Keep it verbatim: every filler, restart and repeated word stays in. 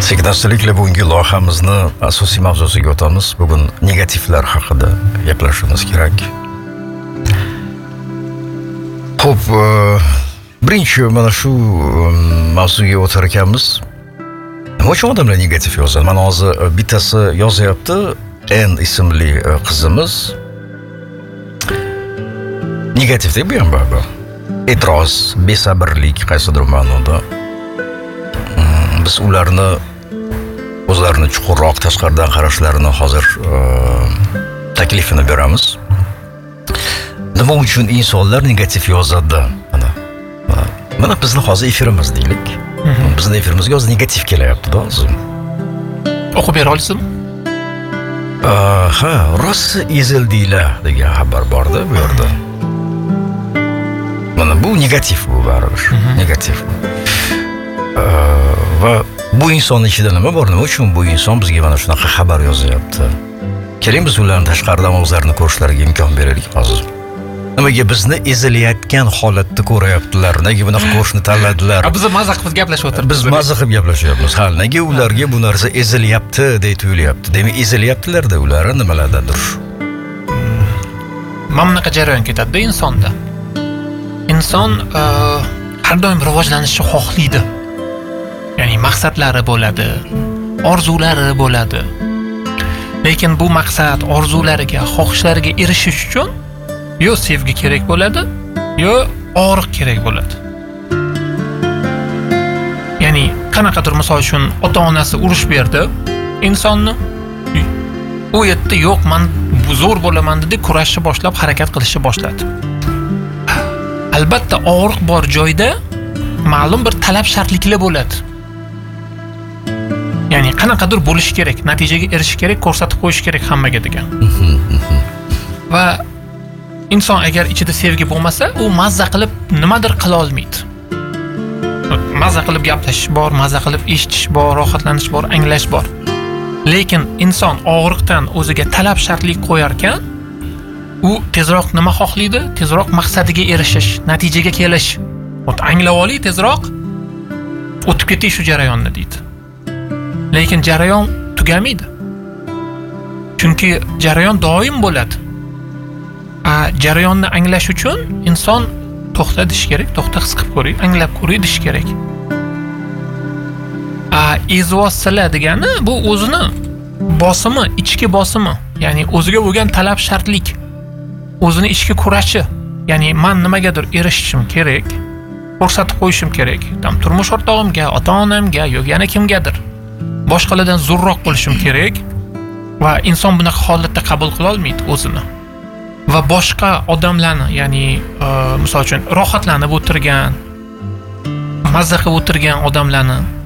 Sekin-astalik bugungi loyihamizni asosiy mavzusiga o'tamiz. Bugun negativlar haqida gaplashishimiz kerak. Xo'p, birinchi mana shu mavzuga o'tar ekanmiz. Nima uchun odamlar negativ yozadi? Mana hozir bittasi yozyapti, N ismli qizimiz. Negativ deb bu ham bor. E'tiroz, besabrlik qaysidir ma'noda. Biz ularni o'zlarini chuqurroq tashqaridan qarashlarini hozir taklifini beramiz. Nima uchun insonlar negativ yozadi? Mana mana bizni hozir efirimiz deylik. Bizning efirimizga hozir negativ kelyapti-da hozir. O'qib bera olasizmi? Ha, rost ezildinglar degan xabar bor-da bu yerda. Mana bu negativ bu baribir. Negativ. Va bu inson ichida nima bor? Nima uchun bu inson bizga mana shunaqa xabar yozyapti? Keling biz ularni tashqaridan o'zlarini ko'rishlariga imkon beraylik hozir. Nimaga bizni ezilayotgan holatda ko'rayaptilar? Nega bunaqa ko'rishni tanladilar? Biz mazza qilib gaplashib o'tiribmiz. Biz mazza qilib gaplashyapmiz. Ha, nega ularga bu narsa ezilyapti deb tuyulyapti? Demak, ezilyaptilar-da ular nimalardadir. Mana bunaqa jarayon ketadi-da insonda. Inson har doim rivojlanishni xohlaydi. Ya'ni maqsadlari bo'ladi, orzulari bo'ladi. Lekin bu maqsad, orzulariga, xohishlariga erishish uchun yo sevgi kerak bo'ladi, yo og'riq kerak bo'ladi. Ya'ni qanaqadir misol uchun ota-onasi urush berdi insonni. U yerda yo'q, men zo'r bo'laman deb kurashni boshlab, harakat qilishni boshladi. Albatta og'riq bor joyda ma'lum bir talab shartliklar bo'ladi. Ya'ni qanaqadir bo'lish kerak, natijaga erishish kerak, ko'rsatib qo'yish kerak hammaga degan. Va inson agar ichida sevgi bo'lmasa, u mazza qilib nimadir qila olmaydi. Mazza qilib gaplashish bor, mazza qilib eshitish bor, rohatlanish bor, anglash bor. Lekin inson og'riqdan o'ziga talab shartlik qo'yar ekan, u tezroq nima xohlaydi? Tezroq maqsadiga erishish, natijaga kelish. Ot anglab oling, tezroq o'tib ketish shu jarayonni deydi. Lekin jarayon tugamaydi. Chunki jarayon doim bo'ladi. A jarayonni anglash uchun inson to'xta deyish kerak, to'xta his qilib ko'ring, anglab ko'ring deyish kerak. A izvoslar degani bu o'zini bosimi, ichki bosimi, ya'ni o'ziga bo'lgan talab shartlik, o'zini ichki kurashi. Ya'ni men nimagadir erishishim kerak, ko'rsatib qo'yishim kerak. Tam turmush o'rtog'imga, ota-onamga yoki yana kimgadir boshqalardan zo'rroq bo'lishim kerak va inson bunaqa holatda qabul qila olmaydi o'zini. Va boshqa odamlarni, ya'ni misol uchun rohatlanib o'tirgan, mazza qilib o'tirgan odamlarni